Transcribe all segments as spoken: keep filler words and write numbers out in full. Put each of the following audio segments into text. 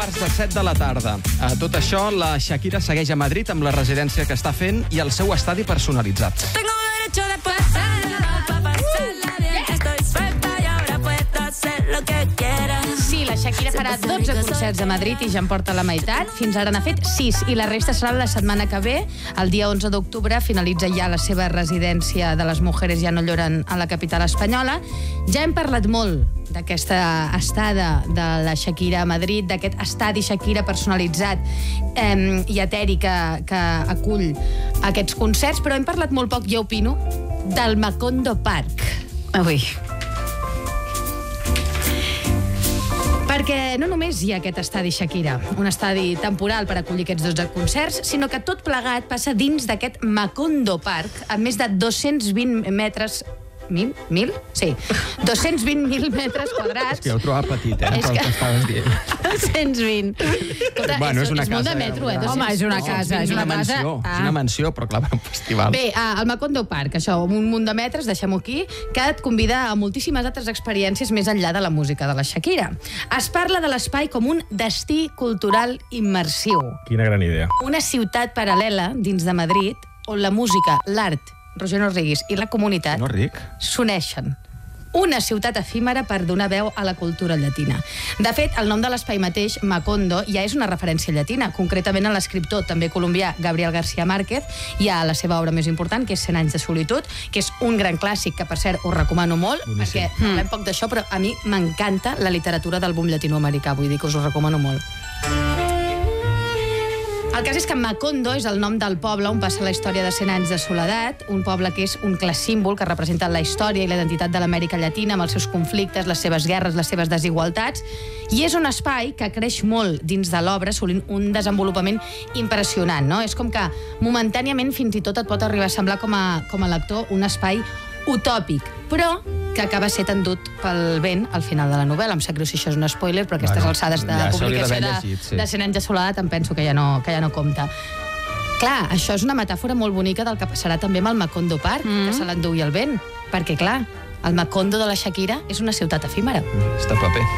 quarts de set de la tarda. A tot això, la Shakira segueix a Madrid amb la residència que està fent i el seu estadi personalitzat. Tengo derecho de pasarla, pa pasarla bien. Estoy suelta y ahora puedo hacer lo que quiera. Sí, la Shakira farà dotze concerts a Madrid i ja en porta la meitat. Fins ara n'ha fet sis i la resta serà la setmana que ve. El dia onze d'octubre finalitza ja la seva residència de les Mujeres Ja No Lloran a la capital espanyola. Ja hem parlat molt d'aquesta estada de la Shakira a Madrid, d'aquest estadi Shakira personalitzat eh, i etèric que, que acull aquests concerts, però hem parlat molt poc, jo opino, del Macondo Park. Ui. Perquè no només hi ha aquest estadi Shakira, un estadi temporal per acollir aquests dotze concerts, sinó que tot plegat passa dins d'aquest Macondo Park, amb més de dos-cents vint metres... Mil? Mil? Sí. dos-cents vint mil metres quadrats. És que ja ho trobava petit, eh, És pel que- que estaves dient. dos-cents vint. Escolta, Bueno, és una és molt casa, de metro, eh? una- dos-cents Home, és una vint. casa, és una una casa. mansió, Ah. és una mansió, però clar, per un festival. Bé, al Macondo Park, això, un munt de metres, deixem-ho aquí, que et convida a moltíssimes altres experiències més enllà de la música de la Shakira. Es parla de l'espai com un destí cultural immersiu. Quina gran idea. Una ciutat paral·lela dins de Madrid on la música, l'art, Roger Norriguis i la comunitat No, Ric? s'uneixen. Una ciutat efímera per donar veu a la cultura llatina. De fet, el nom de l'espai mateix, Macondo, ja és una referència llatina, concretament a l'escriptor també colombià Gabriel García Márquez i a la seva obra més important, que és Cent anys de solitud, que és un gran clàssic que, per cert, us recomano molt, Boníssim. perquè parlem poc d'això, però a mi m'encanta la literatura del boom llatinoamericà, vull dir que us ho recomano molt. El cas és que Macondo és el nom del poble on passa la història de cent anys de soledat, un poble que és un clar símbol que representa la història i la identitat de l'Amèrica Llatina amb els seus conflictes, les seves guerres, les seves desigualtats, i és un espai que creix molt dins de l'obra, assolint un desenvolupament impressionant, no? És com que momentàniament fins i tot et pot arribar a semblar com a, com a lector un espai utòpic, però que acaba sent endut pel vent al final de la novel·la. Em sap greu si això és un spoiler, però aquestes Bueno, alçades de ja s'hauria publicació d'haver de, llegit, sí. de cent anys de soledat em penso que ja no, que ja no compta. Clar, això és una metàfora molt bonica del que passarà també amb el Macondo Park, mm. que se l'endugui el vent. Perquè, clar, el Macondo de la Shakira és una ciutat efímera. Està paper.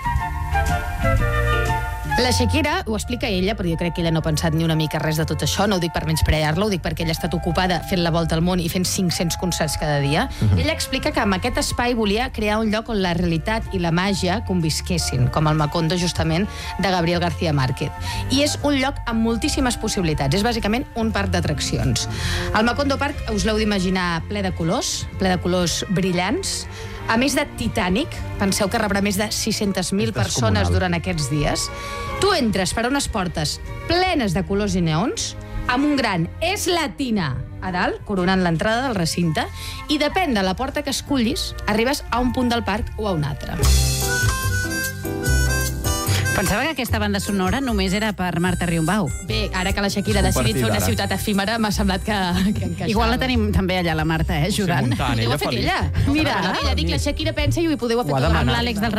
La Shakira ho explica ella, però jo crec que ella no ha pensat ni una mica res de tot això. No ho dic per menysprear-la, ho dic perquè ella ha estat ocupada fent la volta al món i fent cinc-cents concerts cada dia. Uh-huh. Ella explica que amb aquest espai volia crear un lloc on la realitat i la màgia convisquessin, com el Macondo, justament, de Gabriel García Márquez. I és un lloc amb moltíssimes possibilitats. És bàsicament un parc d'atraccions. El Macondo Park us l'heu d'imaginar ple de colors, ple de colors brillants. A més de Titanic, penseu que rebrà més de sis-centes mil És persones descomunal. durant aquests dies. Tu entres per unes portes plenes de colors i neons, amb un gran "És Latina" a dalt, coronant l'entrada del recinte, i depèn de la porta que escollis, arribes a un punt del parc o a un altre. Pensava que aquesta banda sonora només era per Marta Riumbau. Bé, ara que la Shakira ha decidit fer una Compartida, ara. ciutat efímera, m'ha semblat que, que encaixava. Igual la tenim també allà, la Marta, eh, ajudant. muntant, Ho ella ha fet feliç. ella. Mira. Ella dic, la Shakira pensa i ho podeu Ho ha fer tot demanat. Amb l'Àlex del